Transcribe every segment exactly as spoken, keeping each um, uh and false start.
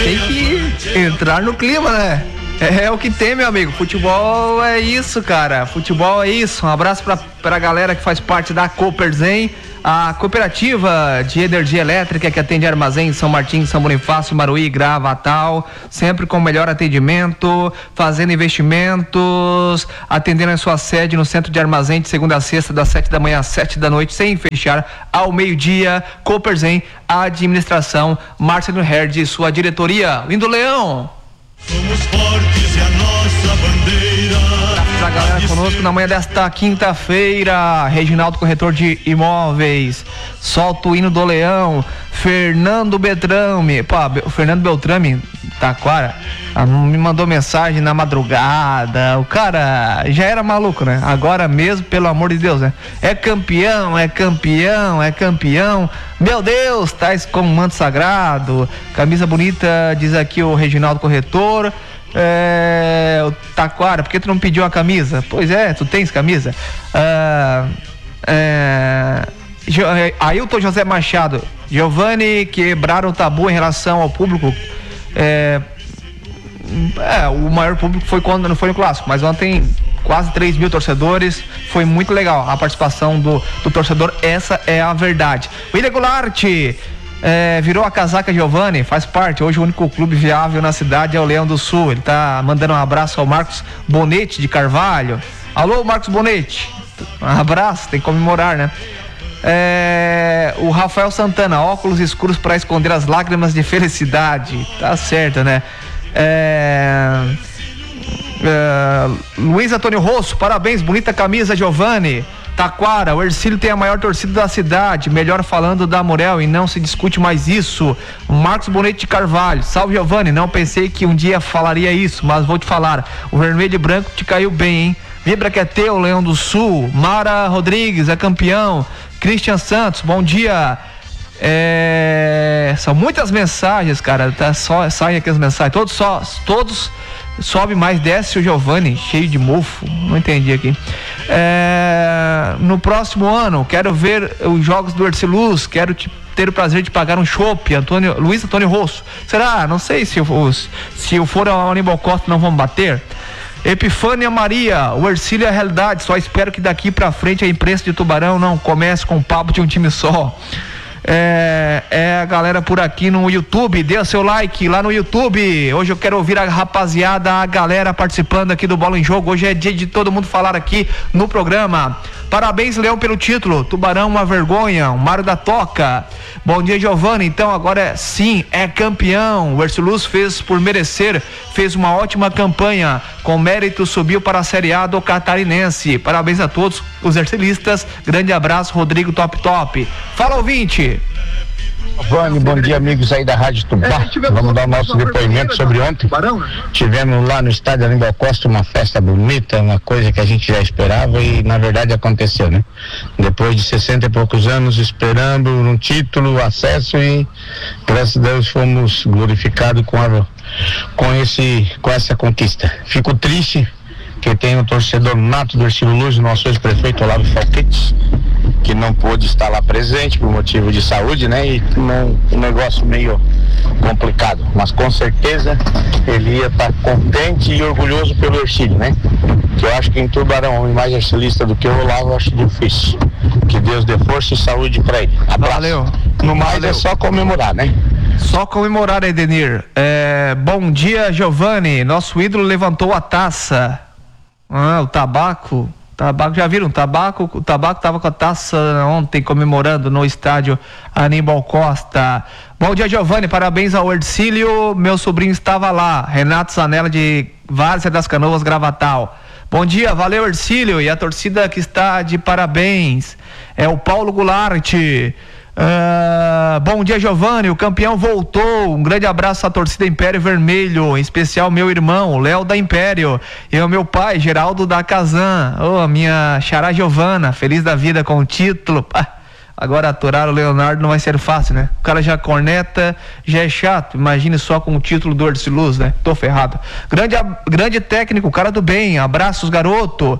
tem que entrar no clima, né? É, é o que tem, meu amigo. Futebol é isso, cara. Futebol é isso. Um abraço pra, pra galera que faz parte da Coperzen, a cooperativa de energia elétrica que atende Armazém, São Martim, São Bonifácio, Maruí, Gravatal, sempre com o melhor atendimento, fazendo investimentos, atendendo a sua sede no centro de Armazém de segunda a sexta, das sete da manhã às sete da noite, sem fechar ao meio-dia. Coperzen, a administração, Marcelo Herd e sua diretoria. Lindo Leão! Somos fortes e a nossa bandeira. A galera conosco na manhã desta quinta-feira. Reginaldo, corretor de imóveis. Solta o hino do Leão. Fernando Beltrame. Pô, o Fernando Beltrame, Taquara, me mandou mensagem na madrugada. O cara já era maluco, né? Agora mesmo, pelo amor de Deus, né? É campeão, é campeão, é campeão. Meu Deus, tais como manto sagrado. Camisa bonita, diz aqui o Reginaldo, corretor. É, o Taquara, por que tu não pediu a camisa? Pois é, tu tens camisa. Ah, é, Ailton José Machado. Giovanni, quebraram o tabu em relação ao público. É, é, o maior público foi quando não foi no clássico, mas ontem quase três mil torcedores, foi muito legal a participação do, do torcedor, essa é a verdade. William Goulart, é, virou a casaca Giovanni, faz parte, hoje o único clube viável na cidade é o Leão do Sul. Ele tá mandando um abraço ao Marcos Bonete de Carvalho. Alô, Marcos Bonete, um abraço, tem que comemorar, né? É, o Rafael Santana, óculos escuros para esconder as lágrimas de felicidade, tá certo, né? É, é, Luiz Antônio Rosso, parabéns, bonita camisa, Giovanni. Taquara, o Ercílio tem a maior torcida da cidade, melhor falando da Morel e não se discute mais isso. Marcos Bonete de Carvalho, salve Giovanni, não pensei que um dia falaria isso, mas vou te falar, o vermelho e branco te caiu bem, hein? Vibra que é teu, Leão do Sul. Mara Rodrigues é campeão. Christian Santos, bom dia. É, são muitas mensagens, cara, tá, só saem aqui as mensagens, todos só, todos sobe mais, desce o Giovanni, cheio de mofo, não entendi aqui. É, no próximo ano, quero ver os jogos do Erciluz, quero te, ter o prazer de pagar um chopp, Antônio, Luiz Antônio Rosso. Será? Não sei se eu, se eu for ao Aníbal Costa não vamos bater. Epifânia Maria, o Ercílio é a realidade, só espero que daqui pra frente a imprensa de Tubarão não comece com o papo de um time só. É, é a galera por aqui no YouTube, dê o seu like lá no YouTube. Hoje eu quero ouvir a rapaziada, a galera participando aqui do Bola em Jogo. Hoje é dia de todo mundo falar aqui no programa. Parabéns, Leão, pelo título. Tubarão, uma vergonha. O Mário da Toca. Bom dia, Giovanni. Então agora é, sim, é campeão. O Erciluz fez por merecer, fez uma ótima campanha. Com mérito subiu para a Série A do Catarinense. Parabéns a todos os ercilistas. Grande abraço, Rodrigo Top Top. Fala, ouvinte. Giovanni, bom dia, amigos aí da Rádio Tubá. É, vamos dar o nosso depoimento sobre ontem. Tivemos lá no estádio Aníbal Costa uma festa bonita, uma coisa que a gente já esperava e na verdade aconteceu, né? Depois de sessenta e poucos anos esperando um título, acesso, e graças a Deus fomos glorificados com, a, com, esse, com essa conquista. Fico triste que tem um torcedor nato do Ercílio Luz, nosso ex-prefeito Olavo Falquete, que não pôde estar lá presente por motivo de saúde, né? E um, um negócio meio complicado, mas com certeza ele ia estar contente e orgulhoso pelo Ercílio, né? Que eu acho que em Tubarão, homem mais ercilista do que o Olavo, eu acho difícil. Que Deus dê força e saúde pra ele. Abraço. Valeu. No mais Valeu. É só comemorar, né? Só comemorar, Edenir. É, bom dia, Giovanni. Nosso ídolo levantou a taça. Ah, o tabaco. Tabaco, já viram? Tabaco, o tabaco tava com a taça ontem comemorando no estádio Aníbal Costa. Bom dia, Giovanni, parabéns ao Ercílio, meu sobrinho estava lá, Renato Zanella de Várzea das Canoas, Gravatal. Bom dia, valeu, Ercílio, e a torcida que está de parabéns é o Paulo Goulart. Uh, bom dia, Giovanni, o campeão voltou, um grande abraço à torcida Império Vermelho, em especial meu irmão, Léo da Império, e o meu pai, Geraldo da Kazan, oh, a minha xará Giovana, feliz da vida com o título. Pá, agora aturar o Leonardo não vai ser fácil, né? O cara já corneta, já é chato, imagine só com o título do Erciluz, né? Tô ferrado. Grande, grande técnico, cara do bem, abraços, garoto.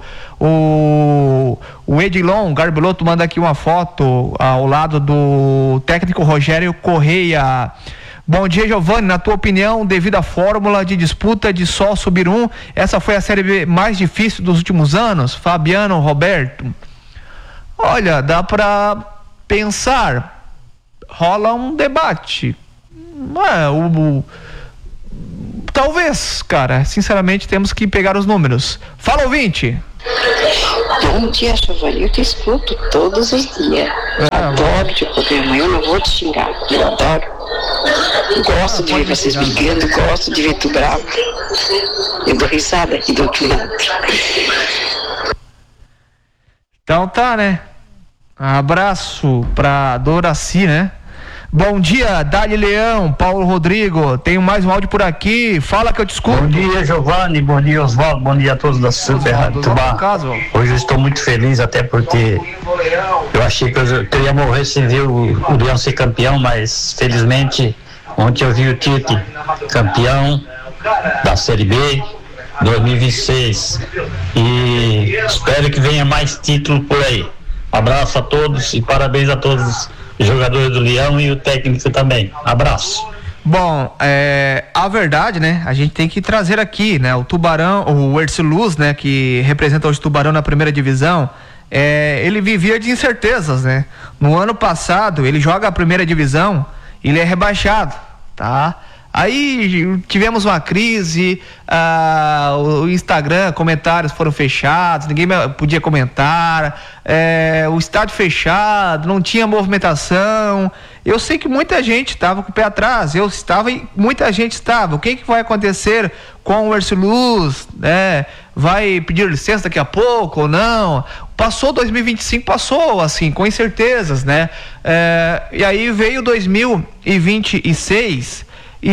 O, o Edilon Garbiloto manda aqui uma foto ao lado do técnico Rogério Correia. Bom dia, Giovani. Na tua opinião, devido à fórmula de disputa de só subir um, essa foi a Série B mais difícil dos últimos anos? Fabiano, Roberto. Olha, dá pra pensar. Rola um debate. É, o, o, talvez, cara. Sinceramente, temos que pegar os números. Fala, ouvinte. Bom dia, Giovani. Eu te escuto todos os dias. É, adoro o teu programa. Eu não vou te xingar. Eu adoro. Gosto de ver vocês brigando. Gosto de ver tu bravo. Eu dou risada aqui do outro lado. Então tá, né? Abraço pra Doraci, né? Bom dia, Dali Leão, Paulo Rodrigo. Tenho mais um áudio por aqui. Fala que eu te escuto. Bom dia, Giovani. Bom dia, Oswaldo. Bom dia a todos da Super Rádio Tubá. Hoje eu estou muito feliz, até porque eu achei que eu, que eu ia morrer sem ver o, o Leão ser campeão, mas felizmente ontem eu vi o Tite campeão da Série B dois mil e vinte e seis. E espero que venha mais título por aí. Abraço a todos e parabéns a todos os jogadores do Leão e o técnico também. Abraço. Bom, é, a verdade, né, a gente tem que trazer aqui, né, o Tubarão, o Erciluz, né, que representa hoje o Tubarão na primeira divisão, é, ele vivia de incertezas, né. No ano passado, ele joga a primeira divisão, ele é rebaixado, tá? Aí tivemos uma crise, ah, o Instagram, comentários foram fechados, ninguém podia comentar, é, o estádio fechado, não tinha movimentação. Eu sei que muita gente estava com o pé atrás, eu estava e muita gente estava. O que, que vai acontecer com o Erciluz? Né? Vai pedir licença daqui a pouco ou não? Passou dois mil e vinte e cinco, passou assim, com incertezas, né? É, e aí veio dois mil e vinte e seis...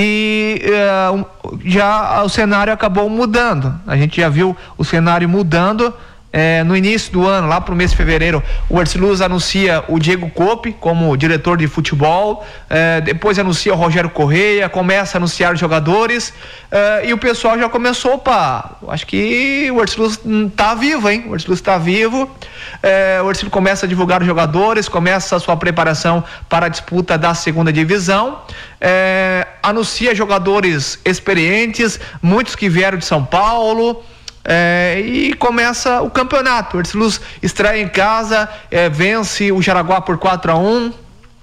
E uh, já o cenário acabou mudando. A gente já viu o cenário mudando eh, no início do ano, lá para o mês de fevereiro. O Erciluz anuncia o Diego Cope como diretor de futebol, eh, depois anuncia o Rogério Correia, começa a anunciar os jogadores, eh, e o pessoal já começou, opa, acho que o Erciluz está vivo, hein? O Erciluz está vivo. Eh, o Erciluz começa a divulgar os jogadores, começa a sua preparação para a disputa da segunda divisão. É, anuncia jogadores experientes, muitos que vieram de São Paulo, é, e começa o campeonato. O Erciluz estreia em casa, é, vence o Jaraguá por quatro a um.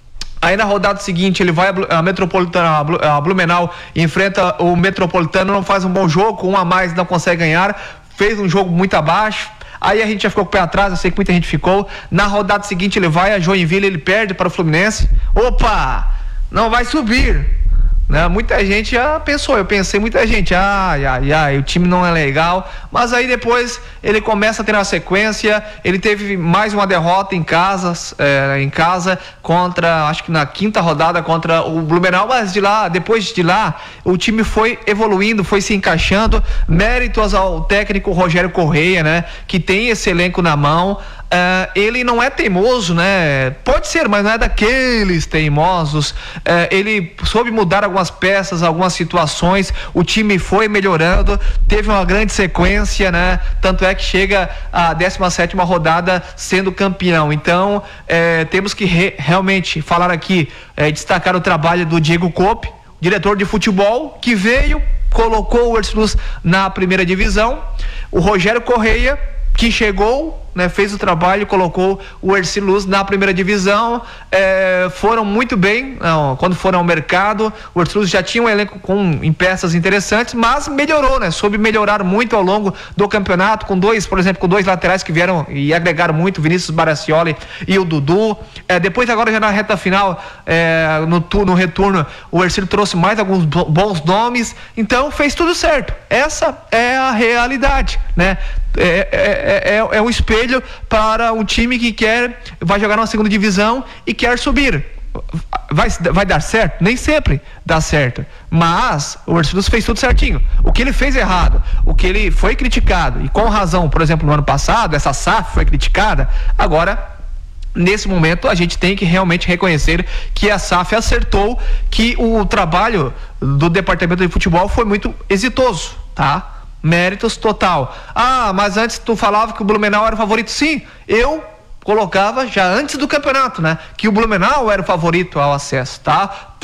Aí na rodada seguinte ele vai a Metropolitana, a Blumenau, enfrenta o Metropolitano, não faz um bom jogo, um a mais não consegue ganhar, fez um jogo muito abaixo. Aí a gente já ficou com o pé atrás, eu sei que muita gente ficou. Na rodada seguinte ele vai a Joinville, ele perde para o Fluminense. Opa! Não vai subir, né? Muita gente já pensou, eu pensei, muita gente, ai, ai, ai, o time não é legal, mas aí depois ele começa a ter uma sequência, ele teve mais uma derrota em casa, é, em casa, contra, acho que na quinta rodada, contra o Blumenau, mas de lá, depois de lá, o time foi evoluindo, foi se encaixando, méritos ao técnico Rogério Correia, né? Que tem esse elenco na mão. Uh, ele não é teimoso, né? Pode ser, mas não é daqueles teimosos. Uh, ele soube mudar algumas peças, algumas situações. O time foi melhorando, teve uma grande sequência, né? Tanto é que chega a décima sétima rodada sendo campeão. Então, uh, temos que re- realmente falar aqui, uh, destacar o trabalho do Diego Cope, diretor de futebol, que veio, colocou o Erciluz na primeira divisão. O Rogério Correia, que chegou, né, fez o trabalho, colocou o Erciluz na primeira divisão, é, foram muito bem, não, quando foram ao mercado. O Erciluz já tinha um elenco com em peças interessantes, mas melhorou, né, soube melhorar muito ao longo do campeonato, com dois, por exemplo, com dois laterais que vieram e agregaram muito, Vinícius Baraccioli e o Dudu. É, depois agora já na reta final, é, no, no retorno, o Erciluz trouxe mais alguns bons nomes, então fez tudo certo. Essa é a realidade, né? É, é, é, é um espelho para um time que quer, vai jogar na segunda divisão e quer subir. Vai, vai dar certo? Nem sempre dá certo, mas o Erciluz fez tudo certinho. O que ele fez errado, o que ele foi criticado, e com razão, por exemplo, no ano passado, essa S A F foi criticada, agora nesse momento a gente tem que realmente reconhecer que a S A F acertou, que o trabalho do departamento de futebol foi muito exitoso, tá? Méritos total. Ah, mas antes tu falava que o Blumenau era o favorito. Sim, eu colocava já antes do campeonato, né? Que o Blumenau era o favorito ao acesso, tá?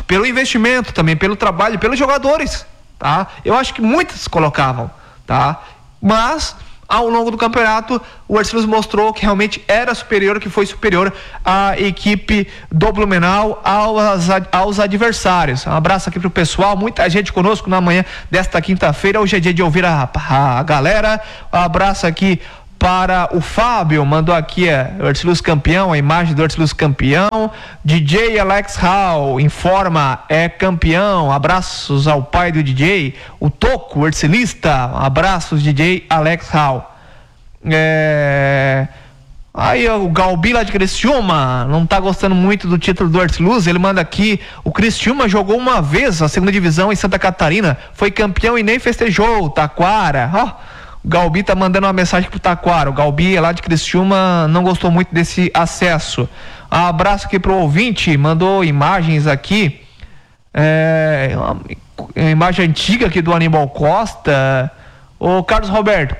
pelo investimento também, pelo trabalho, pelos jogadores, tá? Eu acho que muitos colocavam, tá? Mas ao longo do campeonato, o Ercílio mostrou que realmente era superior, que foi superior à equipe do Blumenau, aos, aos adversários. Um abraço aqui pro pessoal, muita gente conosco na manhã desta quinta-feira. Hoje é dia de ouvir a, a galera. Um abraço aqui para o Fábio, mandou aqui é, o Ercílio campeão, a imagem do Ercílio campeão. D J Alex Hall informa, é campeão. Abraços ao pai do D J, o Toco, o ercilista. Abraços, D J Alex Hall. É... Aí o Galbi lá de Criciúma não tá gostando muito do título do Ercílio. Ele manda aqui, o Criciúma jogou uma vez a segunda divisão em Santa Catarina, foi campeão e nem festejou. Taquara, ó. Oh. O Galbi tá mandando uma mensagem pro Taquara. O Galbi é lá de Criciúma, não gostou muito desse acesso. Um abraço aqui pro ouvinte, mandou imagens aqui. É, uma, uma imagem antiga aqui do Aníbal Costa. Ô Carlos Roberto,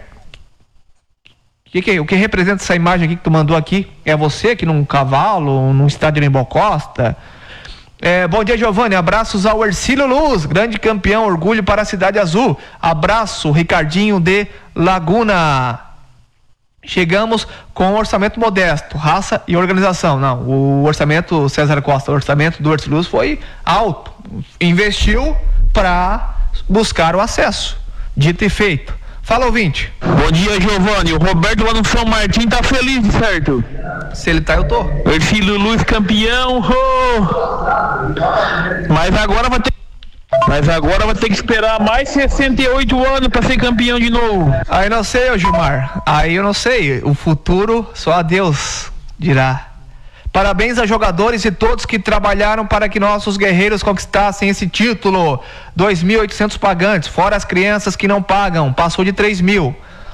que que, o que representa essa imagem aqui que tu mandou aqui? É você aqui num cavalo, num estádio de Aníbal Costa? É, bom dia, Giovanni, abraços ao Ercílio Luz, grande campeão, orgulho para a Cidade Azul. Abraço, Ricardinho de Laguna. Chegamos com um orçamento modesto, raça e organização. Não, o orçamento, César Costa, o orçamento do Ercílio Luz foi alto. Investiu para buscar o acesso. Dito e feito. Fala, ouvinte. Bom dia, Giovanni. O Roberto lá no São Martim tá feliz, certo? Se ele tá, eu tô. Ercílio Luz campeão. Oh! Mas agora vai ter Mas agora vai ter que esperar mais sessenta e oito anos para ser campeão de novo. Aí não sei, ô Gilmar. Aí eu não sei. O futuro só a Deus dirá. Parabéns a jogadores e todos que trabalharam para que nossos guerreiros conquistassem esse título. dois mil e oitocentos pagantes, fora as crianças que não pagam, passou de três mil.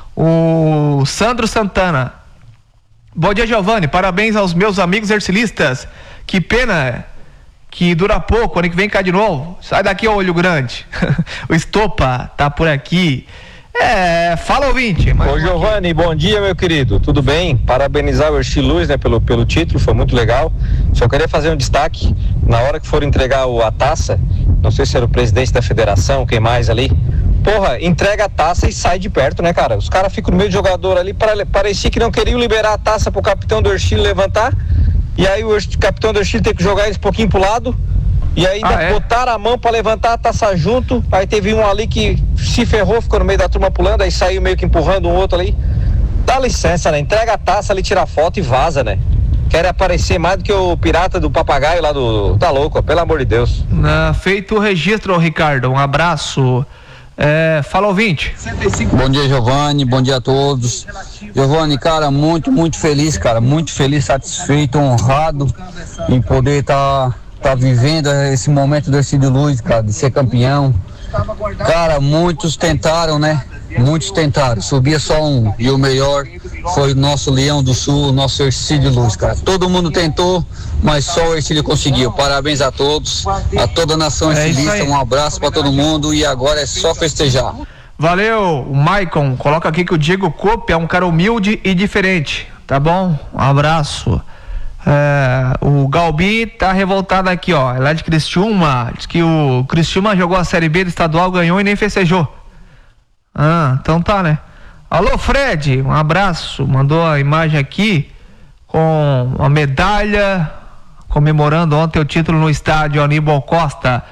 O Sandro Santana. Bom dia, Giovanni, parabéns aos meus amigos ercilistas. Que pena que dura pouco, ano que vem cá de novo. Sai daqui, ô olho grande. O Estopa tá por aqui. É, fala, ouvinte. Ô Giovanni, bom dia, meu querido, tudo bem? Parabenizar o Ercílio Luz, né, pelo, pelo título, foi muito legal. Só queria fazer um destaque, na hora que for entregar o, a taça, não sei se era o presidente da federação, quem mais ali, porra, entrega a taça e sai de perto, né, cara? Os caras ficam no meio do jogador ali, para, parecia que não queriam liberar a taça pro capitão do Ercílio levantar, e aí o capitão do Ercílio tem que jogar eles um pouquinho pro lado, e ainda ah, é? botaram a mão pra levantar a taça junto. Aí teve um ali que se ferrou, ficou no meio da turma pulando, aí saiu meio que empurrando um outro ali. Dá licença, né? Entrega a taça ali, tira a foto e vaza, né? Quer aparecer mais do que o pirata do papagaio lá do... Tá louco, pelo amor de Deus. Ah, feito o registro, Ricardo, um abraço. É, fala, ouvinte. Bom dia, Giovanni, bom dia a todos. Giovanni, cara, muito, muito feliz, cara, muito feliz, satisfeito, honrado em poder estar... Tá... tá vivendo esse momento do Ercílio Luz, cara, de ser campeão. Cara, muitos tentaram, né? Muitos tentaram, subia só um, e o melhor foi o nosso Leão do Sul, o nosso Ercílio Luz, cara. Todo mundo tentou, mas só o Ercílio conseguiu. Parabéns a todos, a toda a nação ercilista, é um abraço pra todo mundo e agora é só festejar. Valeu, Maicon, coloca aqui que o Diego Cope é um cara humilde e diferente, tá bom? Um abraço. É, o Galbi tá revoltado aqui, ó, é lá de Criciúma, diz que o Criciúma jogou a Série B do estadual, ganhou e nem festejou. Ah, então tá, né? Alô, Fred, um abraço, mandou a imagem aqui com a medalha comemorando ontem o título no estádio Aníbal Costa.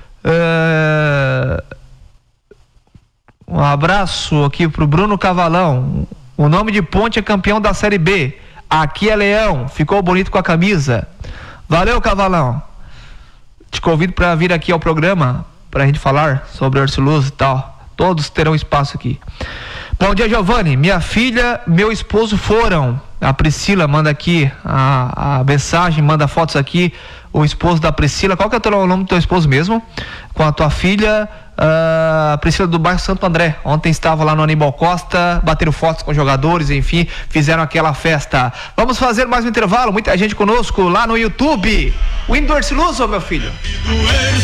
É, um abraço aqui pro Bruno Cavalão, o nome de Ponte é campeão da Série B. Aqui é Leão, ficou bonito com a camisa. Valeu, Cavalão. Te convido para vir aqui ao programa pra gente falar sobre o Ercílio Luz e tal. Todos terão espaço aqui. Bom dia, Giovanni. Minha filha, meu esposo foram. A Priscila manda aqui a, a mensagem, manda fotos aqui. O esposo da Priscila. Qual que é o nome do teu esposo mesmo? Com a tua filha, a uh, Priscila do bairro Santo André. Ontem estava lá no Aníbal Costa, bateram fotos com jogadores, enfim, fizeram aquela festa. Vamos fazer mais um intervalo, muita gente conosco lá no YouTube. O hino do Ercílio Luz, ô meu filho.